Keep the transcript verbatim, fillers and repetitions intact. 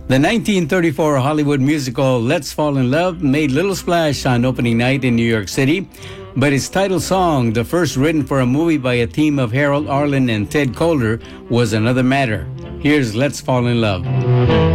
The nineteen thirty-four Hollywood musical Let's Fall in Love made little splash on opening night in New York City, but its title song, the first written for a movie by a team of Harold Arlen and Ted Calder, was another matter. Here's Let's Fall in Love.